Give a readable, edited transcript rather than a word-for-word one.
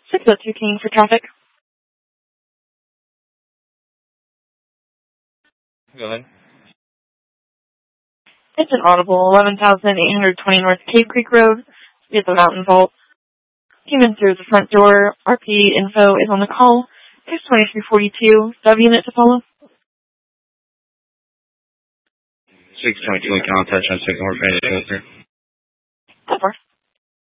602 King for traffic. Go ahead. It's an audible 11,820 North Cave Creek Road. We have the Mountain Vault. Came in through the front door. RP info is on the call. 62342. Unit to follow. 622 Contact on 2nd Floor,